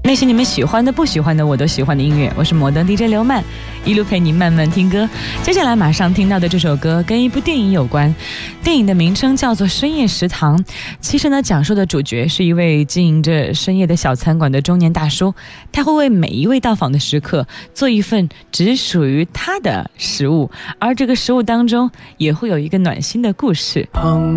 那些你们喜欢的不喜欢的我都喜欢的音乐，我是摩登 DJ 刘曼，一路陪你慢慢听歌。接下来马上听到的这首歌跟一部电影有关，电影的名称叫做《深夜食堂》。其实呢，讲述的主角是一位经营着深夜的小餐馆的中年大叔，他会为每一位到访的食客做一份只属于他的食物，而这个食物当中也会有一个暖心的故事。 朋